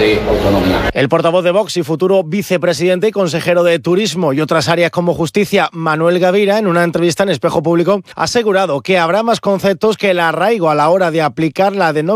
de autonomía. El portavoz de Vox y futuro vicepresidente y consejero de Turismo y otras áreas como Justicia, Manuel Gavira, en una entrevista en Espejo Público, ha asegurado que habrá más conceptos que el arraigo a la hora de aplicar la denominación